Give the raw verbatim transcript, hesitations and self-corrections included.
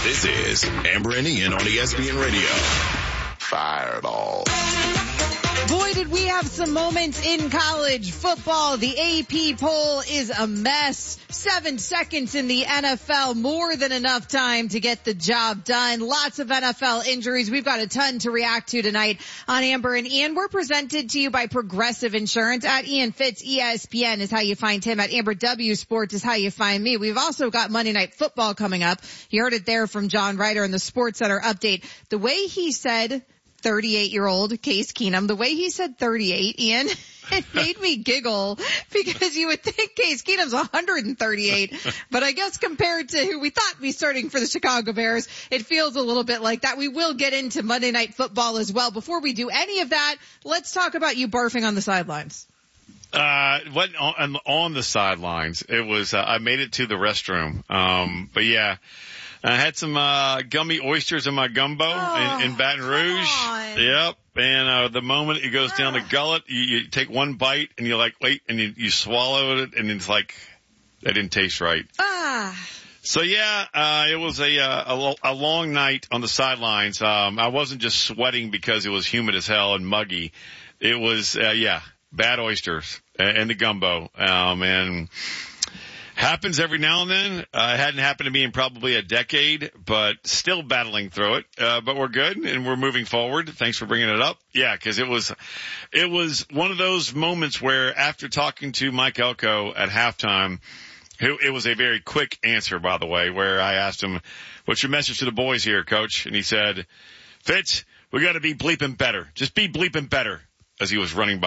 This is Amber and Ian on E S P N Radio. Fireball. Boy, did we have some moments in college football. The A P poll is a mess. Seven seconds in the N F L, more than enough time to get the job done. Lots of N F L injuries. We've got a ton to react to tonight on Amber and Ian. We're presented to you by Progressive Insurance. At Ian Fitz, E S P N is how you find him. At Amber W Sports is how you find me. We've also got Monday Night Football coming up. You heard it there from John Ryder in the Sports Center update. The way he said thirty-eight-year-old Case Keenum, the way he said thirty-eight, Ian, it made me giggle because you would think Case Keenum's one hundred thirty-eight, but I guess compared to who we thought be starting for the Chicago Bears, it feels a little bit like that. We will get into Monday Night Football as well. Before we do any of that, let's talk about you barfing on the sidelines. Uh, what on, on the sidelines? It was, uh, I made it to the restroom. Um, but yeah. I had some uh gummy oysters in my gumbo oh, in, in Baton Rouge. Yep. And uh the moment it goes down the gullet, you, you take one bite and you're like, wait, and you, you swallow it and it's like, that didn't taste right. Ah. So yeah, uh it was a, uh, a, a long night on the sidelines. Um I wasn't just sweating because it was humid as hell and muggy. It was, uh, yeah, bad oysters and the gumbo. Um and happens every now and then. Uh, it hadn't happened to me in probably a decade, but still battling through it. Uh, but we're good and we're moving forward. Thanks for bringing it up. Yeah, cause it was, it was one of those moments where after talking to Mike Elko at halftime, who, it was a very quick answer, by the way, where I asked him, what's your message to the boys here, coach? And he said, Fitz, we got to be bleeping better. Just be bleeping better, as he was running by.